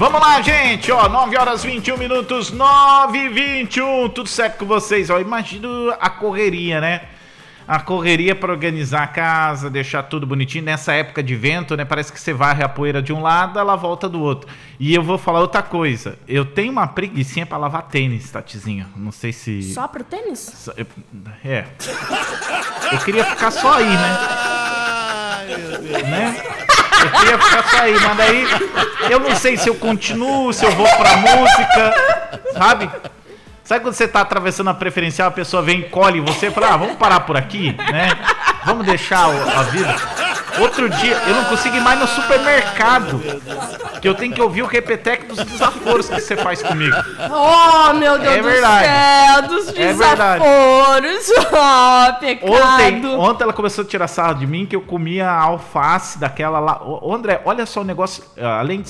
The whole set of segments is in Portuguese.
Vamos lá, gente, ó, 9 horas 21 minutos, 9h21, tudo certo com vocês, ó, imagino a correria, né? A correria para organizar a casa, deixar tudo bonitinho. Nessa época de vento, né? Parece que você varre a poeira de um lado, ela volta do outro. E eu vou falar outra coisa. Eu tenho uma preguicinha para lavar tênis, Tatizinha. Não sei se... Só pro tênis? É. Eu queria ficar só aí, né? Ai, meu Deus. Né? Eu queria ficar só aí, mas daí eu não sei se eu continuo, se eu vou pra música, sabe? Sabe quando você tá atravessando a preferencial, a pessoa vem e colhe você e fala, vamos parar por aqui, né? Vamos deixar a vida. Outro dia, eu não consigo ir mais no supermercado, que eu tenho que ouvir o repeteco dos desaforos que você faz comigo. Oh, meu Deus do céu, dos desaforos. Oh, pecado. Ontem ela começou a tirar sarro de mim, que eu comia alface daquela lá. Ô, André, olha só o negócio, além de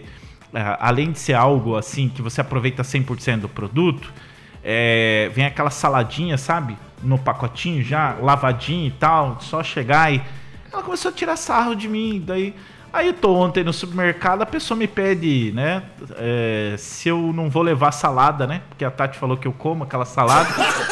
ser algo assim, que você aproveita 100% do produto, vem aquela saladinha, sabe? No pacotinho já, lavadinho e tal, só chegar e... Ela começou a tirar sarro de mim, daí... Aí eu tô ontem no supermercado, a pessoa me pede, né, se eu não vou levar salada, né, porque a Tati falou que eu como aquela salada.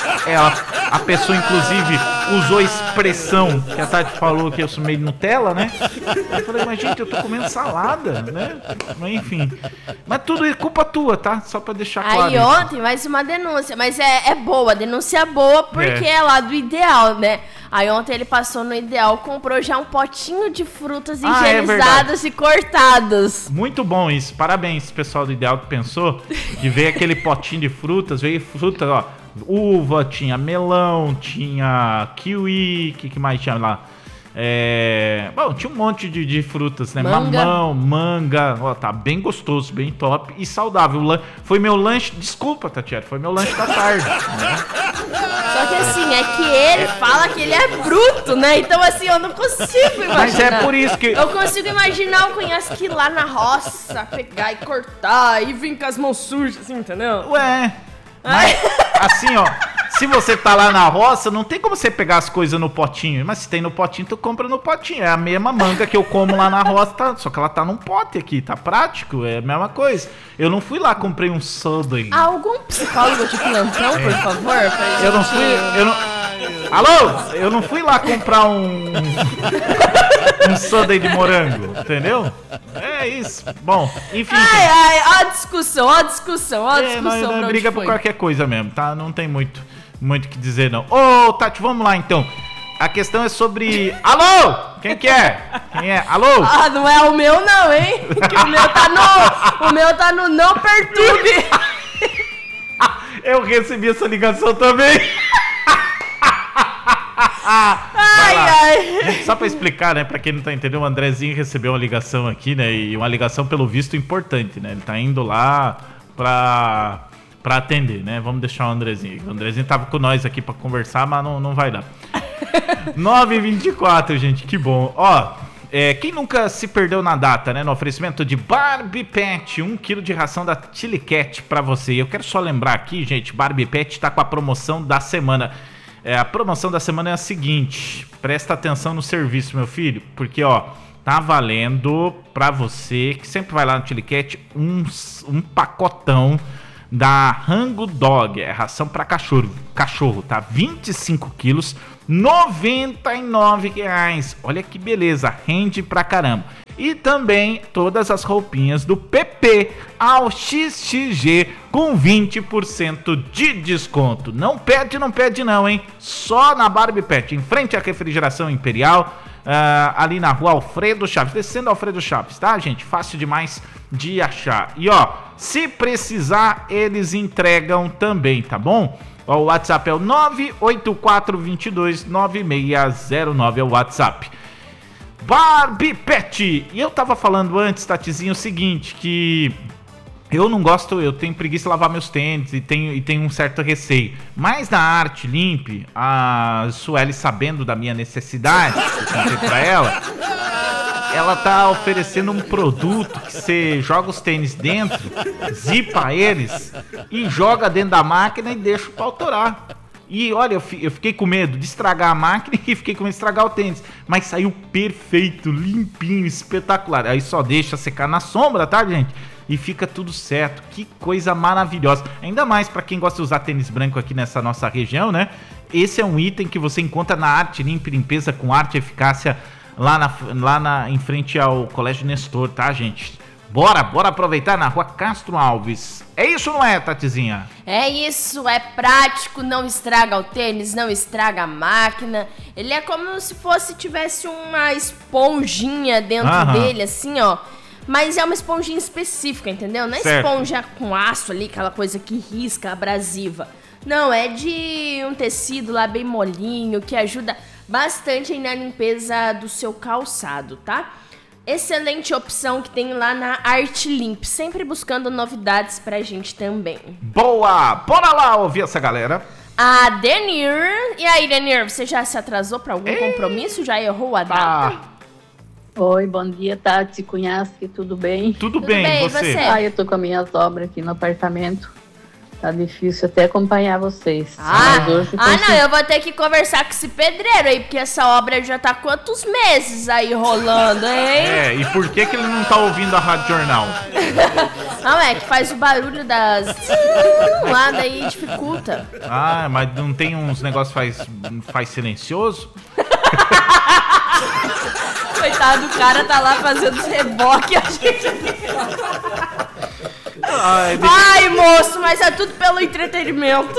A pessoa, inclusive, usou a expressão que a Tati falou que eu sou meio Nutella, né. Eu falei, mas gente, eu tô comendo salada, né, mas enfim. Mas tudo é culpa tua, tá, só pra deixar claro. Aí ontem, mais uma denúncia, mas é boa, denúncia boa, porque é lá do Ideal, né. Aí ontem ele passou no Ideal, comprou já um potinho de frutas higienizadas e cortadas. Muito bom isso, parabéns pessoal do Ideal que pensou, que veio aquele potinho de frutas, veio frutas, ó, uva, tinha melão, tinha kiwi, que mais tinha lá? Bom, tinha um monte de frutas, né? Mamão, manga, ó, tá bem gostoso, bem top e saudável. Foi meu lanche, desculpa, Tatiana, foi meu lanche da tarde, né? Só que assim, é que ele fala que ele é bruto, né? Então assim, eu não consigo imaginar. Mas é por isso que... Eu consigo imaginar o Cunhas que ir lá na roça, pegar e cortar e vir com as mãos sujas, assim, entendeu? Ué, mas assim, ó, se você tá lá na roça, não tem como você pegar as coisas no potinho. Mas se tem no potinho, tu compra no potinho. É a mesma manga que eu como lá na roça, só que ela tá num pote aqui, tá prático, é a mesma coisa. Eu não fui lá, comprei um Subway. Algum psicólogo de plantão, por favor? Eu não fui... Alô? Eu não fui lá comprar um sundae de morango, entendeu? É isso. Bom, enfim. Ó a discussão. Não briga por qualquer coisa mesmo, tá? Não tem muito o que dizer, não. Ô, Tati, vamos lá, então. A questão é sobre... Alô? Quem é? Alô? Ah, não é o meu não, hein? Que o meu tá no não perturbe. Eu recebi essa ligação também. Gente, só pra explicar, né, pra quem não tá entendendo, o Andrezinho recebeu uma ligação aqui, né, e uma ligação pelo visto importante, né, ele tá indo lá pra atender, né, vamos deixar o Andrezinho. O Andrezinho tava com nós aqui pra conversar, mas não vai dar. 9h24, gente, que bom. Ó, quem nunca se perdeu na data, né, no oferecimento de Barbie Pet, 1 kg de ração da Chili Cat pra você. Eu quero só lembrar aqui, gente, Barbie Pet tá com a promoção da semana. A promoção da semana é a seguinte, presta atenção no serviço, meu filho, porque, ó, tá valendo pra você, que sempre vai lá no Chili Cat, um pacotão da Rango Dog, ração pra cachorro, tá? 25 quilos, R$99. Olha que beleza, rende pra caramba. E também todas as roupinhas do PP ao XXG com 20% de desconto. Não perde não, hein? Só na Barbie Pet, em frente à Refrigeração Imperial, ali na rua Alfredo Chaves, descendo Alfredo Chaves, tá, gente? Fácil demais de achar. E ó, se precisar, eles entregam também, tá bom? O WhatsApp é o 984229609, é o WhatsApp. Barbie Pet. E eu tava falando antes, Tatizinho, o seguinte, que eu não gosto, eu tenho preguiça de lavar meus tênis e tenho um certo receio. Mas na Arte Limpe, a Sueli, sabendo da minha necessidade, que eu contei pra ela tá oferecendo um produto que você joga os tênis dentro, zipa eles e joga dentro da máquina e deixa o pau torar. E olha, eu fiquei com medo de estragar a máquina e fiquei com medo de estragar o tênis. Mas saiu perfeito, limpinho, espetacular. Aí só deixa secar na sombra, tá, gente? E fica tudo certo. Que coisa maravilhosa. Ainda mais para quem gosta de usar tênis branco aqui nessa nossa região, né? Esse é um item que você encontra na Arte Limpa e Limpeza com Arte e Eficácia em frente ao Colégio Nestor, tá, gente? Bora aproveitar na Rua Castro Alves. É isso, não é, Tatizinha? É isso, é prático, não estraga o tênis, não estraga a máquina. Ele é como se tivesse uma esponjinha dentro dele, assim, ó. Mas é uma esponjinha específica, entendeu? Não é esponja com aço ali, aquela coisa que risca, abrasiva. Não, é de um tecido lá bem molinho, que ajuda bastante aí na limpeza do seu calçado, tá? Excelente opção que tem lá na Arte Limp, sempre buscando novidades pra gente também. Boa! Bora lá ouvir essa galera. A Denir. E aí, Denir, você já se atrasou pra algum compromisso? Já errou a data? Oi, bom dia, Tati Cunhasque, tudo bem? Tudo bem, você? Eu tô com as minhas obras aqui no apartamento. Tá difícil até acompanhar vocês. Não, eu vou ter que conversar com esse pedreiro aí, porque essa obra já tá quantos meses aí rolando, hein? E por que ele não tá ouvindo a Rádio Jornal? Não, é que faz o barulho das... lá, daí dificulta. Mas não tem uns negócios faz silencioso? Coitado, o cara tá lá fazendo os reboques, a gente... Ai, moço, mas é tudo pelo entretenimento.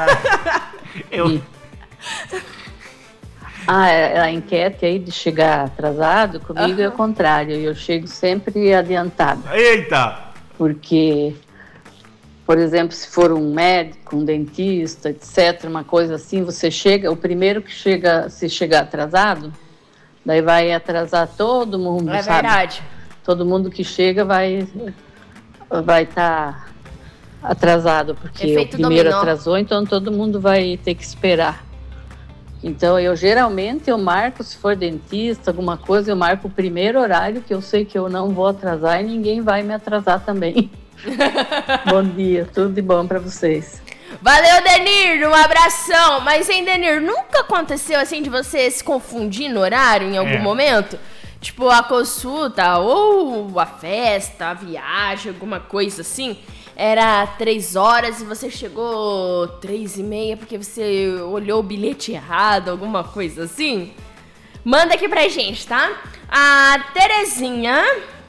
A enquete aí de chegar atrasado, comigo é o contrário. Eu chego sempre adiantado. Eita! Porque, por exemplo, se for um médico, um dentista, etc., uma coisa assim, você chega, o primeiro que chega, se chegar atrasado, daí vai atrasar todo mundo, sabe? É verdade. Todo mundo que chega vai estar atrasado, porque Efeito o primeiro dominó. atrasou, então todo mundo vai ter que esperar. Então, geralmente eu marco, se for dentista, alguma coisa, eu marco o primeiro horário, que eu sei que eu não vou atrasar e ninguém vai me atrasar também. Bom dia, tudo de bom para vocês. Valeu, Denir, um abração. Mas, hein, Denir, nunca aconteceu assim de você se confundir no horário em algum momento? Tipo, a consulta ou a festa, a viagem, alguma coisa assim, era 3 horas e você chegou 3h30 porque você olhou o bilhete errado, alguma coisa assim? Manda aqui pra gente, tá? A Terezinha...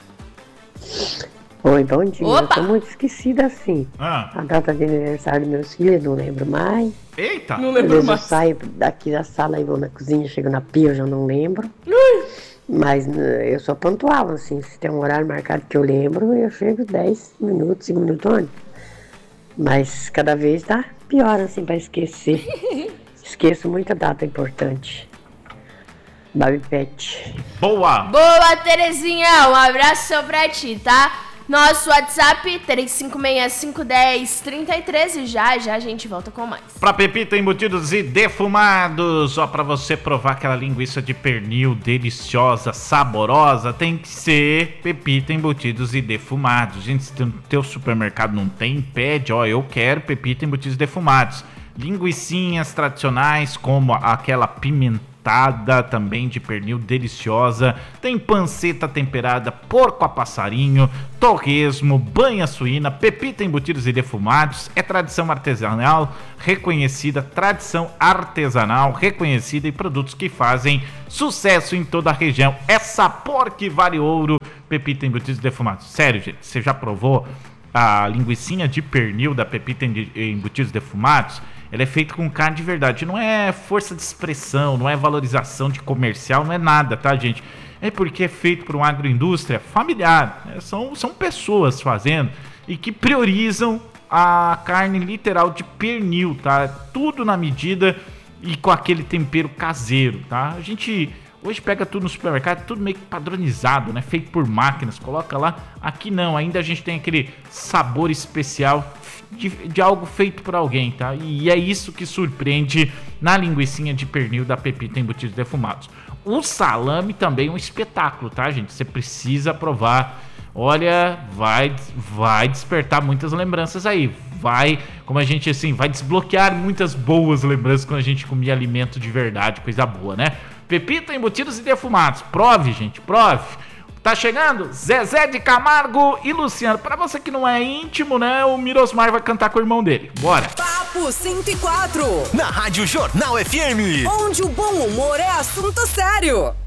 Oi, bom dia. Opa! Eu tô muito esquecida assim. A data de aniversário dos meus filhos, eu não lembro mais. Eita! Não Às lembro vezes eu mais. saio daqui da sala e vou na cozinha, chego na pia, eu já não lembro. Mas eu sou pontual, assim, se tem um horário marcado que eu lembro, eu chego 10 minutos, 5 minutos antes. Mas cada vez tá pior, assim, pra esquecer. Esqueço muita data importante. Babi Pet. Boa! Boa, Terezinha, um abração pra ti, tá? Nosso WhatsApp, 35651033 e já a gente volta com mais. Pra Pepita Embutidos e Defumados, pra você provar aquela linguiça de pernil deliciosa, saborosa, tem que ser Pepita Embutidos e Defumados. Gente, se no teu supermercado não tem, pede, eu quero Pepita Embutidos e Defumados. Linguicinhas tradicionais como aquela pimentada também de pernil deliciosa, tem panceta temperada, porco a passarinho, torresmo, banha suína, pepita embutidos e defumados, é tradição artesanal reconhecida e produtos que fazem sucesso em toda a região, é sabor que vale ouro, pepita embutidos e defumados. Sério, gente, você já provou a linguicinha de pernil da Pepita Embutidos e Defumados? Ela é feita com carne de verdade, não é força de expressão, não é valorização de comercial, não é nada, tá, gente? É porque é feito por uma agroindústria familiar, né? São pessoas fazendo e que priorizam a carne literal de pernil, tá? Tudo na medida e com aquele tempero caseiro, tá? A gente hoje pega tudo no supermercado, tudo meio que padronizado, né? Feito por máquinas, coloca lá. Aqui não, ainda a gente tem aquele sabor especial de algo feito por alguém, tá? E é isso que surpreende na linguicinha de pernil da Pepita Embutidos Defumados. O salame também é um espetáculo, tá, gente? Você precisa provar. Olha, vai despertar muitas lembranças aí. vai, como a gente assim, vai desbloquear muitas boas lembranças quando a gente comia alimento de verdade, coisa boa, né? Pepita, embutidos e defumados. Prove, gente, prove. Tá chegando Zezé de Camargo e Luciano. Pra você que não é íntimo, né, o Mirosmar vai cantar com o irmão dele. Bora. Papo 104. Na Rádio Jornal FM. Onde o bom humor é assunto sério.